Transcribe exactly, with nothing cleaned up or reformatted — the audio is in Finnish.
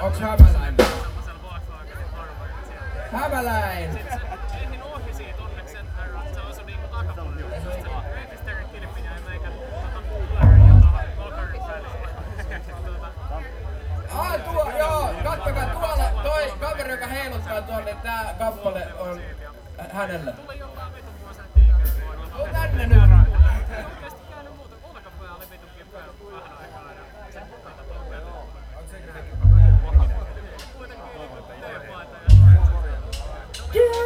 Onks Hämäläinen? Hämäläin! Ehdin ohi siitä onneksi sen verran, että se osui niinku takapuolelle. Se Registerin kilppi jäi meikän tota kuulerin ja tohon lokarin väliin. Ah, tuo, joo, kattokaa tuolla, toi kaveri, joka heiluttaa tuonne, niin tää kappale on hänelle. Tuli jollain